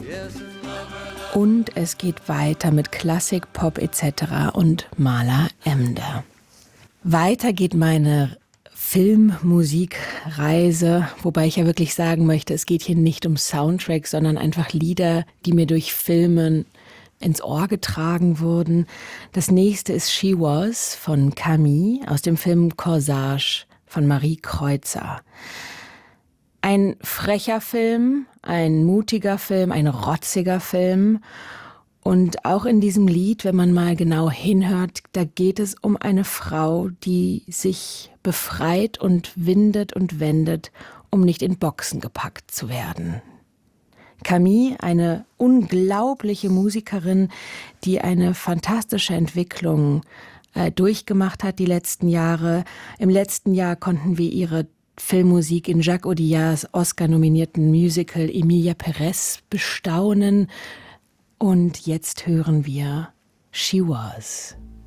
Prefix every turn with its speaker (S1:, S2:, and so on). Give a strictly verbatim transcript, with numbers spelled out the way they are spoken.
S1: Und es geht weiter mit Klassik, Pop et cetera und Maler Emde. Weiter geht meine Filmmusikreise, wobei ich ja wirklich sagen möchte, es geht hier nicht um Soundtracks, sondern einfach Lieder, die mir durch Filme ins Ohr getragen wurden. Das nächste ist She Was von Camille aus dem Film Corsage von Marie Kreutzer. Ein frecher Film, ein mutiger Film, ein rotziger Film. Und auch in diesem Lied, wenn man mal genau hinhört, da geht es um eine Frau, die sich befreit und windet und wendet, um nicht in Boxen gepackt zu werden. Camille, eine unglaubliche Musikerin, die eine fantastische Entwicklung äh, durchgemacht hat die letzten Jahre. Im letzten Jahr konnten wir ihre Filmmusik in Jacques Audiards Oscar-nominierten Musical Emilia Perez bestaunen. Und jetzt hören wir She Was.